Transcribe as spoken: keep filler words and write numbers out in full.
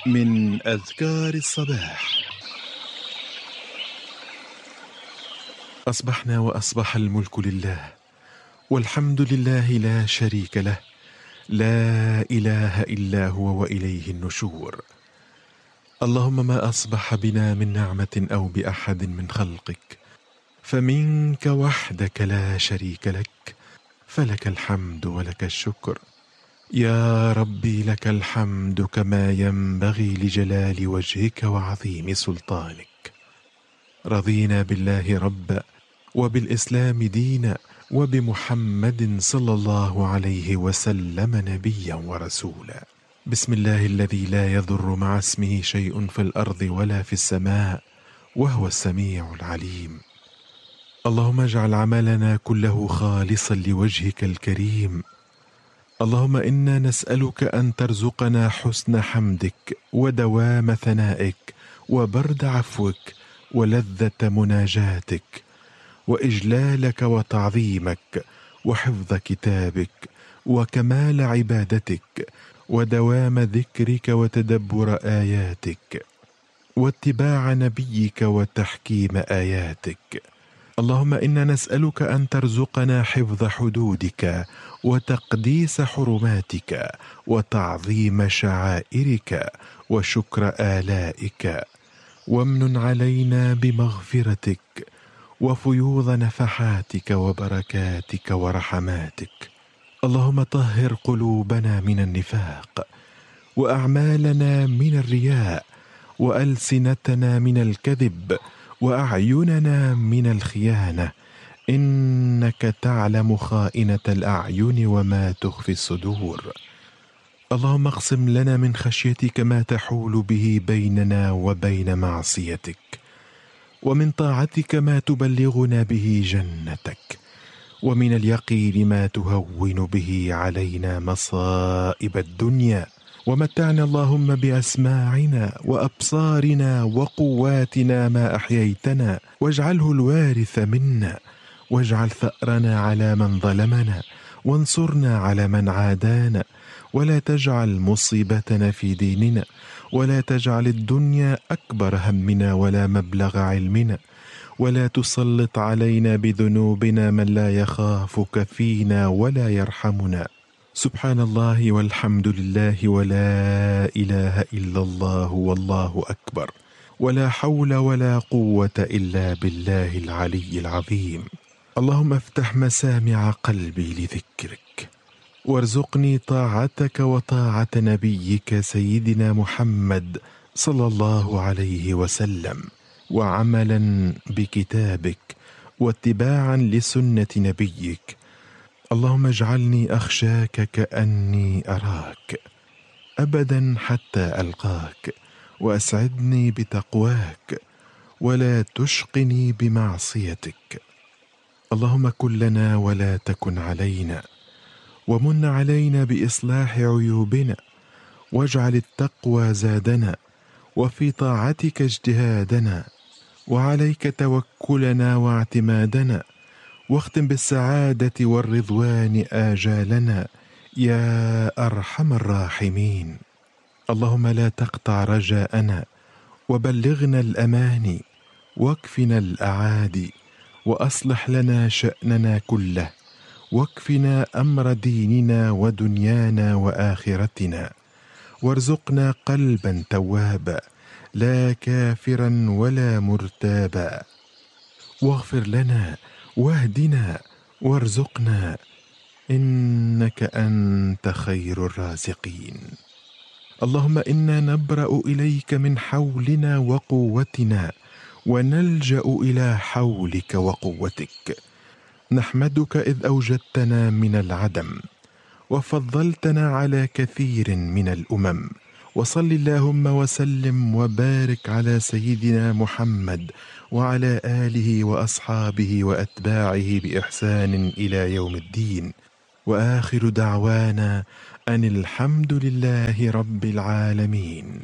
من أذكار الصباح. أصبحنا وأصبح الملك لله، والحمد لله لا شريك له، لا إله إلا هو وإليه النشور. اللهم ما أصبح بنا من نعمة أو بأحد من خلقك فمنك وحدك لا شريك لك، فلك الحمد ولك الشكر. يا ربي لك الحمد كما ينبغي لجلال وجهك وعظيم سلطانك. رضينا بالله ربا، وبالإسلام دينا، وبمحمد صلى الله عليه وسلم نبيا ورسولا. بسم الله الذي لا يضر مع اسمه شيء في الأرض ولا في السماء، وهو السميع العليم. اللهم اجعل عملنا كله خالصا لوجهك الكريم. اللهم إنا نسألك أن ترزقنا حسن حمدك ودوام ثنائك وبرد عفوك ولذة مناجاتك وإجلالك وتعظيمك وحفظ كتابك وكمال عبادتك ودوام ذكرك وتدبر آياتك واتباع نبيك وتحكيم آياتك. اللهم إنا نسألك أن ترزقنا حفظ حدودك وتقديس حرماتك وتعظيم شعائرك وشكر آلائك، وامنن علينا بمغفرتك وفيوض نفحاتك وبركاتك ورحماتك. اللهم طهر قلوبنا من النفاق، وأعمالنا من الرياء، وألسنتنا من الكذب، وأعيننا من الخيانة، إنك تعلم خائنة الأعين وما تخفي الصدور. اللهم اقسم لنا من خشيتك ما تحول به بيننا وبين معصيتك، ومن طاعتك ما تبلغنا به جنتك، ومن اليقين ما تهون به علينا مصائب الدنيا. ومتعنا اللهم بأسماعنا وأبصارنا وقواتنا ما أحييتنا، واجعله الوارث منا، واجعل ثأرنا على من ظلمنا، وانصرنا على من عادانا، ولا تجعل مصيبتنا في ديننا، ولا تجعل الدنيا أكبر همنا ولا مبلغ علمنا، ولا تسلط علينا بذنوبنا من لا يخافك فينا ولا يرحمنا. سبحان الله والحمد لله ولا إله إلا الله والله أكبر، ولا حول ولا قوة إلا بالله العلي العظيم. اللهم افتح مسامع قلبي لذكرك، وارزقني طاعتك وطاعة نبيك سيدنا محمد صلى الله عليه وسلم، وعملا بكتابك واتباعا لسنة نبيك. اللهم اجعلني أخشاك كأني أراك أبدا حتى ألقاك، وأسعدني بتقواك ولا تشقني بمعصيتك. اللهم كن لنا ولا تكن علينا، ومن علينا بإصلاح عيوبنا، واجعل التقوى زادنا، وفي طاعتك اجتهادنا، وعليك توكلنا واعتمادنا، واختم بالسعادة والرضوان آجالنا يا أرحم الراحمين. اللهم لا تقطع رجاءنا، وبلغنا الأماني، واكفنا الأعادي، وأصلح لنا شأننا كله، واكفنا أمر ديننا ودنيانا وآخرتنا، وارزقنا قلبا توابا لا كافرا ولا مرتابا، واغفر لنا واهدنا وارزقنا، إنك أنت خير الرازقين. اللهم إنا نبرأ إليك من حولنا وقوتنا، ونلجأ إلى حولك وقوتك. نحمدك إذ أوجدتنا من العدم، وفضلتنا على كثير من الأمم. وصل اللهم وسلم وبارك على سيدنا محمد وعلى آله وأصحابه وأتباعه بإحسان إلى يوم الدين. وآخر دعوانا أن الحمد لله رب العالمين.